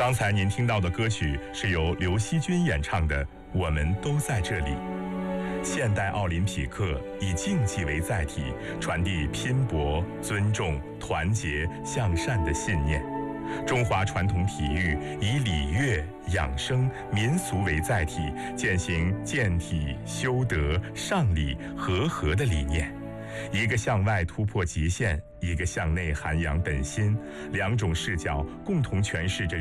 刚才您听到的歌曲是由刘惜君演唱的《我们都在这里》。现代奥林匹克以竞技为载体，传递拼搏、尊重、团结、向善的信念。中华传统体育以礼乐、养生、民俗为载体，践行健体、修德、尚礼、和合的理念。一个向外突破极限，一个向内涵养本心，两种视角共同诠释着